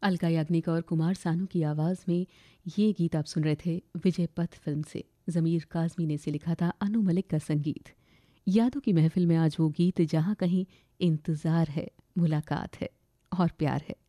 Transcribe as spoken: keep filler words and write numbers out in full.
अलका याग्निक और कुमार सानू की आवाज़ में ये गीत आप सुन रहे थे विजय पथ फिल्म से। ज़मीर काज़मी ने इसे लिखा था, अनु मलिक का संगीत। यादों की महफिल में आज वो गीत जहाँ कहीं इंतज़ार है, मुलाकात है और प्यार है।